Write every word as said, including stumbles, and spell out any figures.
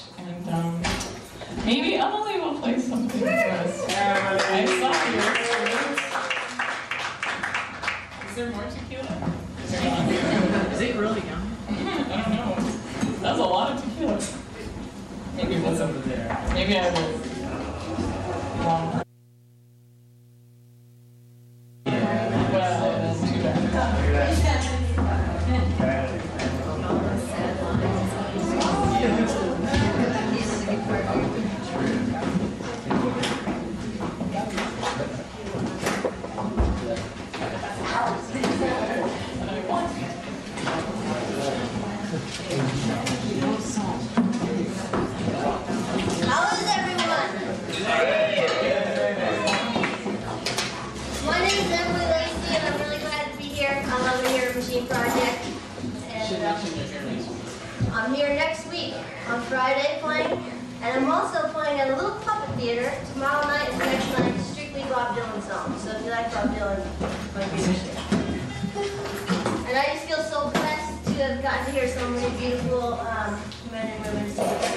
and um, maybe Emily will play something for us. I saw yours. Is there more tequila? Is there not? Is it really young? I don't know. That's a lot of tequila. Maybe what's over there? Maybe I will. Um, well, that's too bad. How is everyone? My name is Emily Lacey, and I'm really glad to be here. I love the Hero Machine Project. And uh, I'm here next week on Friday playing, and I'm also playing at a little puppet theater tomorrow night and next night, strictly Bob Dylan songs. So if you like Bob Dylan, might be interesting. And I just feel so blessed to have gotten to hear so many beautiful um, men and women sing.